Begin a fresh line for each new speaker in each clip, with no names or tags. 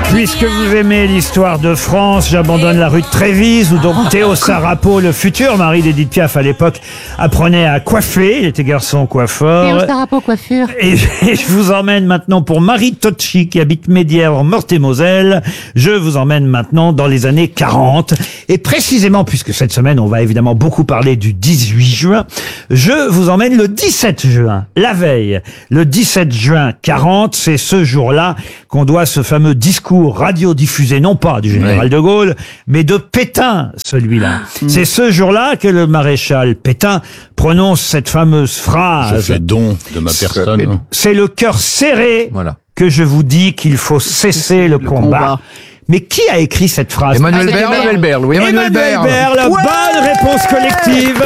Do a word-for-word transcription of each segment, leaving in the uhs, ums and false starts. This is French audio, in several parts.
Puisque vous aimez l'histoire de France, j'abandonne la rue de Trévise où donc Théo Sarapo, le futur mari d'Édith Piaf à l'époque, apprenait à coiffer. Il était garçon coiffeur.
Théo Sarapo coiffure.
Et, et je vous emmène maintenant pour Marie Tocci qui habite Médière en Meurthe-et-Moselle. Je vous emmène maintenant dans les années quarante. Et précisément, puisque cette semaine on va évidemment beaucoup parler du dix-huit juin, je vous emmène le dix-sept juin, la veille. Le dix-sept juin quarante, c'est ce jour-là qu'on doit ce fameux discours radiodiffusé, non pas du général oui. de Gaulle, mais de Pétain, celui-là. Mmh. C'est ce jour-là que le maréchal Pétain prononce cette fameuse phrase.
Je fais don de ma personne.
C'est le cœur serré voilà. que je vous dis qu'il faut cesser le, le combat. combat. Mais qui a écrit cette phrase?
Emmanuel Baird. Emmanuel Baird, oui.
Emmanuel Baird, la ouais bonne réponse collective.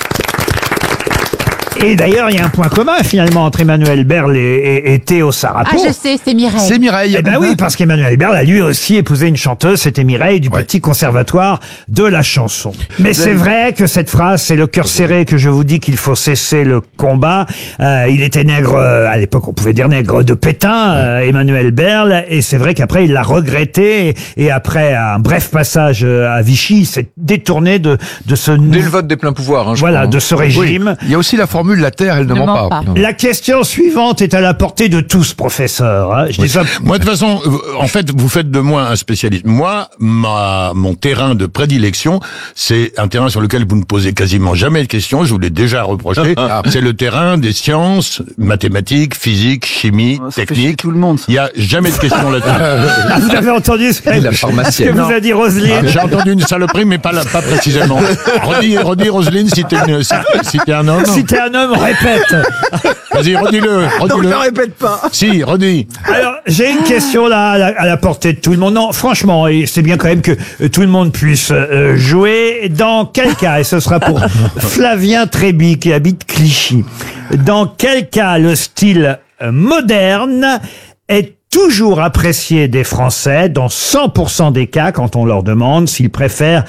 Et d'ailleurs, il y a un point commun finalement entre Emmanuel Baird et, et, et Théo Sarapo.
Ah, je sais, c'est Mireille.
C'est Mireille.
Eh ben oui, parce qu'Emmanuel Baird a lui aussi épousé une chanteuse, c'était Mireille du ouais. Petit Conservatoire de la chanson. Mais c'est vrai que cette phrase, c'est le cœur serré que je vous dis qu'il faut cesser le combat. Euh, il était nègre, euh, à l'époque on pouvait dire nègre de Pétain, euh, Emmanuel Baird, et c'est vrai qu'après il l'a regretté, et, et après un bref passage à Vichy, il s'est détourné de, de ce...
Dès le vote des pleins pouvoirs, hein, je
Voilà,
crois.
de ce régime.
Oui. Il y a aussi la formule la terre, elle ne, ne ment pas. pas.
La question suivante est à la portée de tous, professeur. Hein. Je
oui.
dis ça...
Moi, de toute façon, en fait, vous faites de moi un spécialiste. Moi, ma, mon terrain de prédilection, c'est un terrain sur lequel vous ne posez quasiment jamais de questions. Je vous l'ai déjà reproché. Ah. C'est le terrain des sciences, mathématiques, physique, chimie, oh, technique.
Tout le monde.
Il y a jamais de questions là-dessus.
Ah, vous avez entendu ce
la pharmacienne.
que vous a dit Roselyne?
Ah, j'ai entendu une saloperie, mais pas, la, pas précisément. Redis, redis Roselyne, si t'es, une, si, si t'es un homme.
Si t'es un homme, répète.
Vas-y, redis-le, redis-le.
Non, je ne répète pas.
Si, redis.
Alors, j'ai une question là, à la, à la portée de tout le monde. Non, franchement, c'est bien quand même que euh, tout le monde puisse euh, jouer. Dans quel cas, et ce sera pour Flavien Tréby qui habite Clichy, dans quel cas le style euh, moderne est toujours apprécié des Français dans cent pour cent des cas quand on leur demande s'ils préfèrent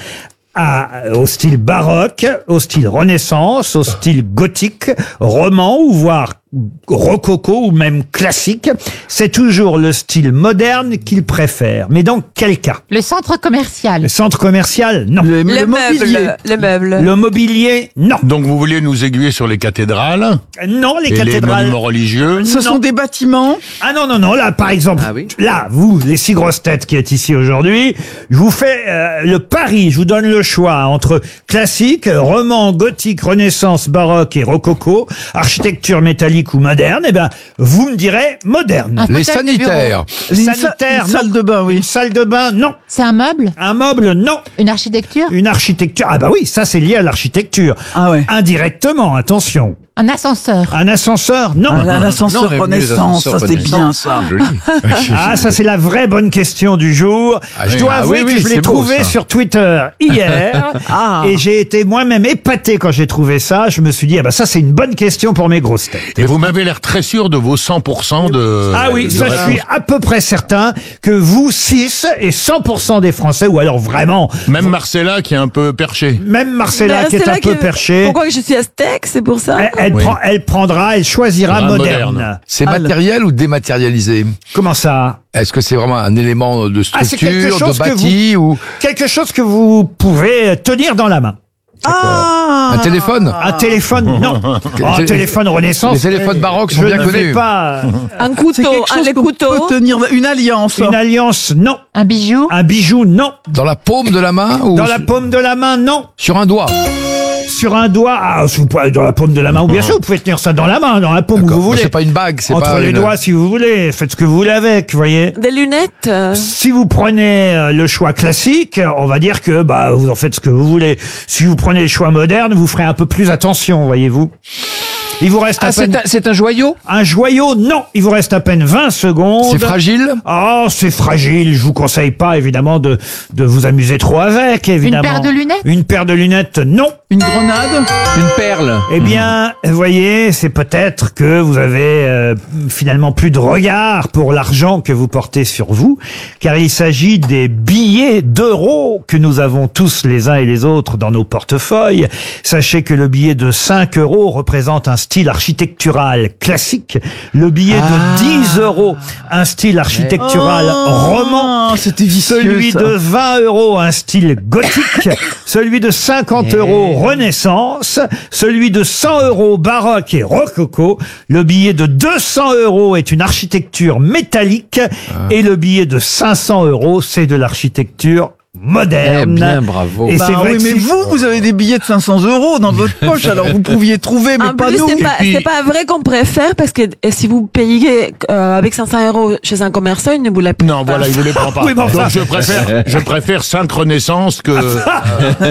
À, au style baroque, au style Renaissance, au style gothique, roman ou voire rococo ou même classique, c'est toujours le style moderne qu'ils préfèrent. Mais dans quel cas?
Le centre commercial.
Le centre commercial, non.
Le,
le,
le mobilier.
Meubles, les meubles.
Le mobilier, non.
Donc vous voulez nous aiguiller sur les cathédrales?
Non, les
et
cathédrales.
les monuments religieux?
Ce
non.
sont des bâtiments?
Ah non, non, non, là, par exemple, ah oui. là, vous, les six grosses têtes qui êtes ici aujourd'hui, je vous fais euh, le pari, je vous donne le choix entre classique, roman, gothique, renaissance, baroque et rococo, architecture métallique ou moderne, eh ben, vous me direz moderne.
Un
les sanitaires.
Les sanitaires,
une salle de bain, oui.
Une salle de bain, non.
C'est un meuble?
Un meuble, non.
Une architecture?
Une architecture, ah bah oui, ça c'est lié à l'architecture.
Ah ouais.
Indirectement, attention.
Un ascenseur?
Un ascenseur, non.
Ah, un ascenseur non, Renaissance, ça c'est bien ça.
Ah, ça c'est la vraie bonne question du jour. Ah, je dois ah, avouer oui, que oui, je l'ai trouvé beau, sur Twitter hier ah. et j'ai été moi-même épaté quand j'ai trouvé ça. Je me suis dit, ah bah ça c'est une bonne question pour mes grosses têtes.
Et vous m'avez l'air très sûr de vos cent pour cent de...
Ah oui,
de
ça je suis à peu près certain que vous, six et cent pour cent des Français, ou alors vraiment...
Même Marcella qui est un peu perchée.
Même Marcella qui est un peu perchée.
Pourquoi je suis aztèque, c'est pour ça?
Elle, elle, oui. prend, elle prendra, elle choisira ah, moderne. moderne.
C'est matériel ou dématérialisé?
Comment ça?
Est-ce que c'est vraiment un élément de structure, ah, de bâti
vous,
ou
quelque chose que vous pouvez tenir dans la main?
Ah,
un téléphone?
Un téléphone, non. Oh, un téléphone Renaissance.
Les téléphones baroques sont
je
bien
ne
connus.
Vais pas...
Un couteau, un les couteaux. Tenir une alliance.
Une alliance, non.
Un bijou?
Un bijou, non.
Dans la paume de la main ou
dans la paume de la main, non.
Sur un doigt?
Sur un doigt, ah, vous pouvez, dans la paume de la main, ou bien sûr, vous pouvez tenir ça dans la main, dans la paume où vous voulez.
C'est pas une bague, c'est
Entre
pas
les
une...
doigts, si vous voulez. Faites ce que vous voulez avec, vous voyez.
Des lunettes.
Si vous prenez le choix classique, on va dire que, bah, vous en faites ce que vous voulez. Si vous prenez le choix moderne, vous ferez un peu plus attention, voyez-vous. Il vous reste à
ah,
peine...
c'est un, un joyau?
Un joyau, non. Il vous reste à peine vingt secondes.
C'est fragile?
Oh, c'est fragile. Je vous conseille pas, évidemment, de, de vous amuser trop avec, évidemment.
Une paire de lunettes?
Une paire de lunettes, non.
Une grenade.
Une perle.
Eh bien, vous voyez, c'est peut-être que vous avez euh, finalement plus de regard pour l'argent que vous portez sur vous, car il s'agit des billets d'euros que nous avons tous les uns et les autres dans nos portefeuilles. Sachez que le billet de cinq euros représente un style architectural classique, le billet de dix euros un style architectural roman,
C'était vicieux,
celui
ça.
de vingt euros un style gothique, celui de cinquante euros Renaissance, celui de cent euros baroque et rococo, le billet de deux cents euros est une architecture métallique et le billet de cinq cents euros c'est de l'architecture moderne.
Eh bien, bravo.
Et
Bah
c'est vrai
oui,
que
mais
si-
vous, vous avez des billets de cinq cents euros dans votre poche, alors vous pouviez trouver, mais
En
pas
plus,
nous.
c'est pas,
puis-
c'est pas vrai qu'on préfère parce que euh, si vous payez euh, avec cinq cents euros chez un commerçant, il ne vous l'a pas.
Non, voilà, il vous les prend pas.
Oui, mais enfin-
Donc je préfère, je préfère cinq renaissances que